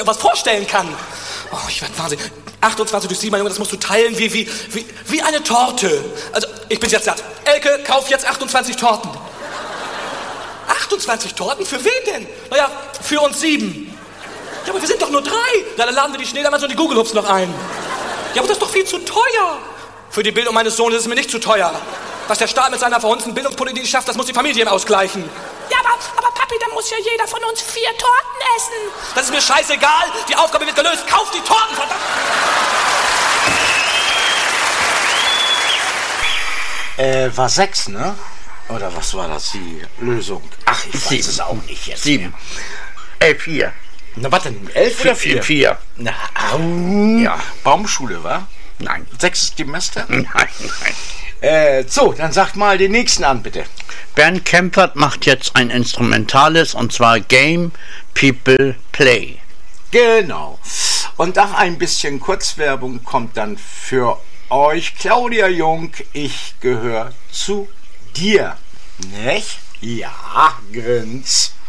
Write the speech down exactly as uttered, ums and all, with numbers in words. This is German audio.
was vorstellen kann. Oh, ich werde wahnsinnig. achtundzwanzig durch sieben, mein Junge, das musst du teilen wie, wie, wie, wie eine Torte. Also, ich bin jetzt satt. Elke, kauf jetzt achtundzwanzig Torten. achtundzwanzig Torten? Für wen denn? Naja, für uns sieben. Ja, aber wir sind doch nur drei. Na, dann laden wir die Schneemanns und die Gugelhupfs noch ein. Ja, aber das ist doch viel zu teuer. Für die Bildung meines Sohnes ist es mir nicht zu teuer. Was der Staat mit seiner verhunzten Bildungspolitik schafft, das muss die Familie ihm ausgleichen. Ja, aber, aber Papi, dann muss ja jeder von uns vier Torten essen. Das ist mir scheißegal. Die Aufgabe wird gelöst. Kauf die Torten, verdammt! Äh, war sechs, ne? Oder was war das, die Lösung? Ach, ich weiß Sieben. es auch nicht jetzt. Sieben. Äh, vier. Na, was denn? Elf oder vier? Vier. Na, au. Ja. Baumschule, wa? Nein. Sechstes Semester? Nein, nein. Äh, so, dann sagt mal den nächsten an, bitte. Bernd Kempfert macht jetzt ein Instrumentales, und zwar Game People Play. Genau. Und nach ein bisschen Kurzwerbung kommt dann für euch Claudia Jung, ich gehöre zu dir. Nicht? Ja, grins.